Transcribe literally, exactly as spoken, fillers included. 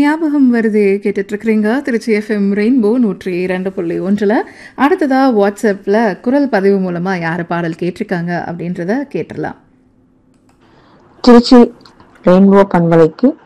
ஞாபகம் வருதே கேட்டுட்ருக்கிறீங்க Trichy FM rainbow நூற்றி இரண்டு புள்ளி ஒன்றில். அடுத்ததாக வாட்ஸ்அப்பில் குரல் பதிவு மூலமாக யார் பாடல் கேட்டிருக்காங்க அப்படின்றத கேட்டுடலாம். திருச்சி ரெயின்போ பண்பலைக்கு